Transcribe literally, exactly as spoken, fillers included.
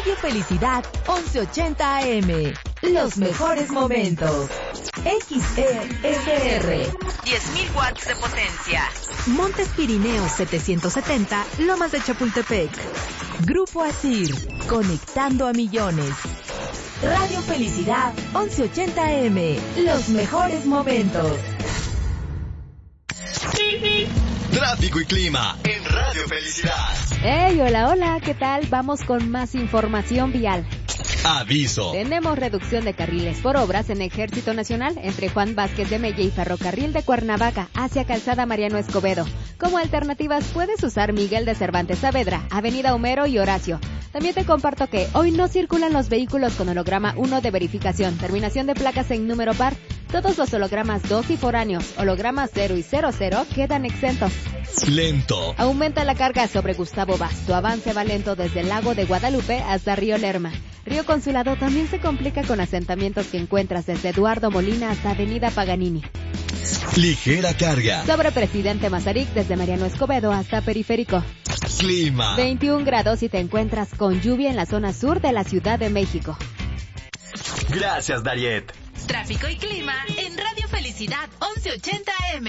Radio Felicidad once ochenta A M. Los mejores momentos. X E S R. diez mil watts de potencia. Montes Pirineos setecientos setenta, Lomas de Chapultepec. Grupo Asir, conectando a millones. Radio Felicidad once ochenta A M. Los mejores momentos. Tráfico y clima en Radio Felicidad. Hey, hola, hola, ¿qué tal? Vamos con más información vial. Aviso. Tenemos reducción de carriles por obras en Ejército Nacional entre Juan Vázquez de Mella y Ferrocarril de Cuernavaca hacia Calzada Mariano Escobedo. Como alternativas puedes usar Miguel de Cervantes Saavedra, Avenida Homero y Horacio. También te comparto que hoy no circulan los vehículos con holograma uno de verificación, terminación de placas en número par. Todos los hologramas dos y foráneos, hologramas cero y cero cero quedan exentos. Lento. Aumenta la carga sobre Gustavo Vaz. Tu avance va lento desde el Lago de Guadalupe hasta Río Lerma. Río Consulado también se complica con asentamientos que encuentras desde Eduardo Molina hasta Avenida Paganini. Ligera carga. Sobre Presidente Mazarik desde Mariano Escobedo hasta Periférico. Clima. veintiún grados y te encuentras con lluvia en la zona sur de la Ciudad de México. Gracias, Dariet. Tráfico y clima en Radio Felicidad once ochenta A M.